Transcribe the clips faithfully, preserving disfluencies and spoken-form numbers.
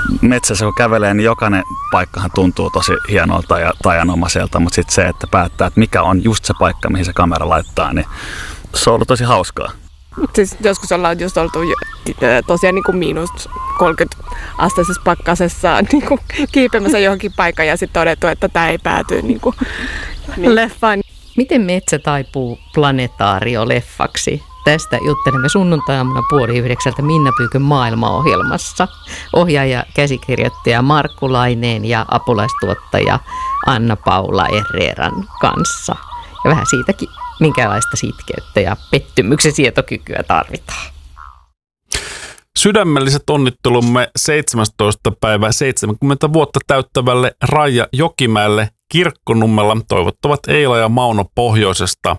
metsässä kun kävelee, niin jokainen paikkahan tuntuu tosi hienolta ja tajanomaiselta, mutta sitten se, että päättää, että mikä on just se paikka, mihin se kamera laittaa, niin se on ollut tosi hauskaa. Siis joskus ollaan just oltu tosiaan niin kuin miinus kolmekymmentä asteisessa pakkasessa niin kuin kiipeämässä johonkin paikkaan ja sitten todettu, että tämä ei pääty niin kuin niin. leffaan. Miten metsä taipuu planetaario-leffaksi? Tästä juttelemme sunnuntai-aamuna puoli yhdeksältä Minna Pyykön maailmaohjelmassa. Ohjaaja, käsikirjoittaja Markku Laineen ja apulaistuottaja Anna-Paula Herreran kanssa. Ja vähän siitäkin, minkälaista sitkeyttä ja pettymyksen sietokykyä tarvitaan. Sydämelliset onnittelumme seitsemästoista päivä seitsemänkymmentä vuotta täyttävälle Raija Jokimäelle Kirkkonummella toivottavat Eila ja Mauno Pohjoisesta.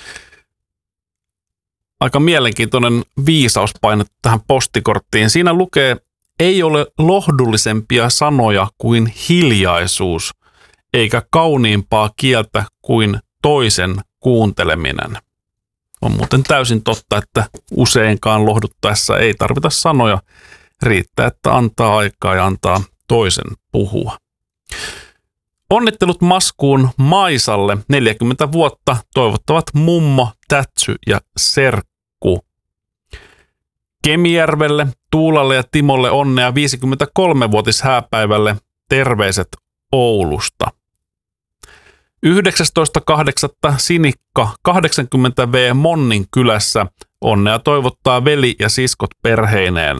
Aika mielenkiintoinen viisaus painettu tähän postikorttiin. Siinä lukee, ei ole lohdullisempia sanoja kuin hiljaisuus, eikä kauniimpaa kieltä kuin toisen kuunteleminen. On muuten täysin totta, että useinkaan lohduttaessa ei tarvita sanoja. Riittää, että antaa aikaa ja antaa toisen puhua. Onnittelut Maskuun Maisalle neljäkymmentä vuotta toivottavat mummo, tätsy ja serkku. Kemijärvelle, Tuulalle ja Timolle onnea viisikymmentäkolme-vuotishääpäivälle terveiset Oulusta. yhdeksästoista kahdeksatta Sinikka kahdeksankymmentä vuotias Monnin kylässä onnea toivottaa veli ja siskot perheineen.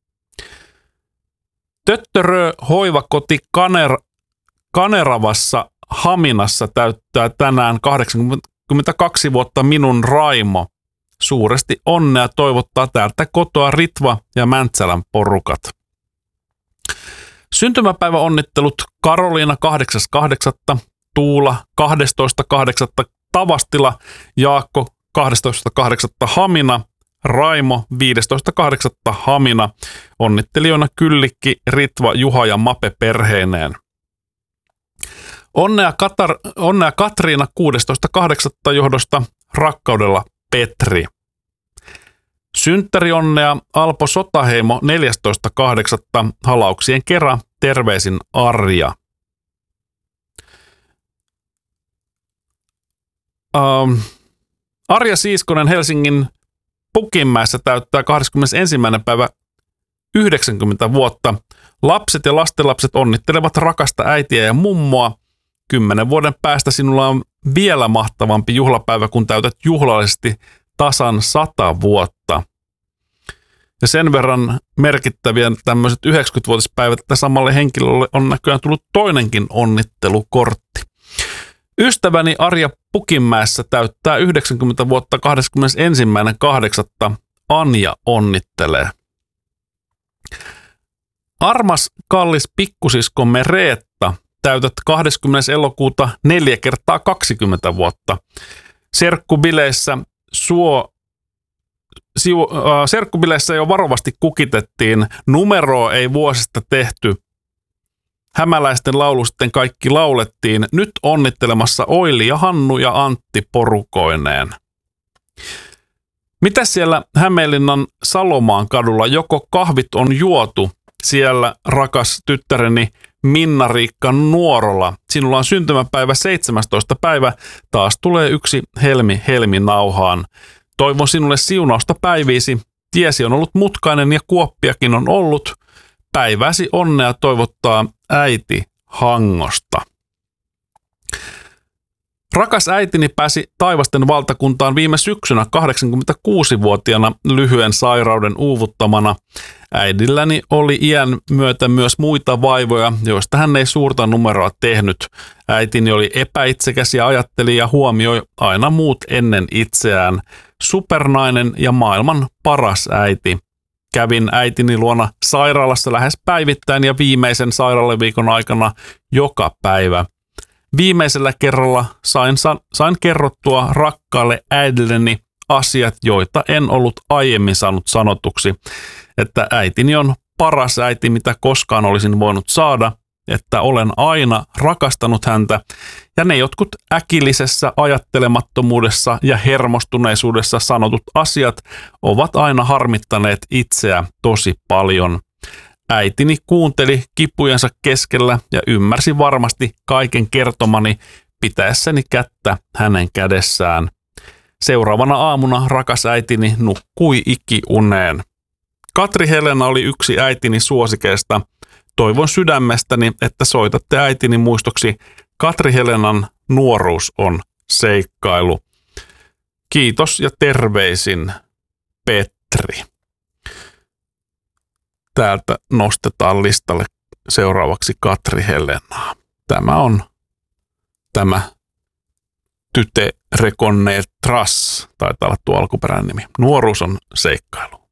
Töttörö hoivakoti Kaner, Kaneravassa Haminassa täyttää tänään kahdeksankymmentäkaksi vuotta minun Raimo. Suuresti onnea toivottaa täältä kotoa Ritva ja Mäntsälän porukat. Syntymäpäiväonnittelut Karoliina kahdeksas kahdeksatta Tuula kahdestoista kahdeksatta Tavastila, Jaakko kahdestoista kahdeksatta Hamina, Raimo viidestoista kahdeksatta Hamina, onnittelijoina Kyllikki, Ritva, Juha ja Mape perheineen. Onnea, Katar, onnea Katriina kuudestoista kahdeksatta johdosta rakkaudella Petri. Synttärionnea Alpo Sotaheimo neljästoista kahdeksatta halauksien kerran terveisin Arja. Uh, Arja Siiskonen Helsingin Pukinmäessä täyttää kahdeskymmenesensimmäinen päivä yhdeksänkymmentä vuotta. Lapset ja lastenlapset onnittelevat rakasta äitiä ja mummoa. Kymmenen vuoden päästä sinulla on vielä mahtavampi juhlapäivä, kun täytät juhlallisesti tasan sata vuotta. Ja sen verran merkittäviä tämmöiset yhdeksänkymmentävuotispäivät, että samalle henkilölle on näköjään tullut toinenkin onnittelukortti. Ystäväni Arja Pukinmäessä täyttää yhdeksänkymmentä vuotta kahdeskymmenesensimmäinen kahdeksatta Anja onnittelee. Armas kallis pikkusiskomme Reetta, täytät kahdeskymmenes elokuuta neljä kertaa kaksikymmentä vuotta. Serkkubileissä suo Siu, äh, serkkubileissä jo varovasti kukitettiin, numeroa ei vuosista tehty. Hämäläisten laulu sitten kaikki laulettiin, nyt onnittelemassa Oili ja Hannu ja Antti porukoineen. Mitä siellä Hämeenlinnan Salomaan kadulla, joko kahvit on juotu? Siellä rakas tyttäreni Minna-Riikka Nuorola. Sinulla on syntymäpäivä seitsemästoista päivä, taas tulee yksi helmi helmi nauhaan. Toivon sinulle siunausta päiviisi. Tiesi on ollut mutkainen ja kuoppiakin on ollut. Päiväsi onnea toivottaa äiti Hangosta. Rakas äitini pääsi taivasten valtakuntaan viime syksynä kahdeksankymmentäkuusivuotiaana lyhyen sairauden uuvuttamana. Äidilläni oli iän myötä myös muita vaivoja, joista hän ei suurta numeroa tehnyt. Äitini oli epäitsekäs ja ajatteli ja huomioi aina muut ennen itseään. Supernainen ja maailman paras äiti. Kävin äitini luona sairaalassa lähes päivittäin ja viimeisen sairaalaviikon aikana joka päivä. Viimeisellä kerralla sain, sain kerrottua rakkaalle äidilleni asiat, joita en ollut aiemmin saanut sanotuksi. Että äitini on paras äiti, mitä koskaan olisin voinut saada, että olen aina rakastanut häntä ja ne jotkut äkillisessä ajattelemattomuudessa ja hermostuneisuudessa sanotut asiat ovat aina harmittaneet itseä tosi paljon. Äitini kuunteli kipujensa keskellä ja ymmärsi varmasti kaiken kertomani pitäessäni kättä hänen kädessään. Seuraavana aamuna rakas äitini nukkui ikiuneen. Katri Helena oli yksi äitini suosikeista. Toivon sydämestäni, että soitatte äitini muistoksi Katri Helenan Nuoruus on seikkailu. Kiitos ja terveisin Petri. Täältä nostetaan listalle seuraavaksi Katri Helenaa. Tämä on tämä Tyte Reconnaîtras, taitaa olla tuo alkuperäinen nimi. Nuoruus on seikkailu.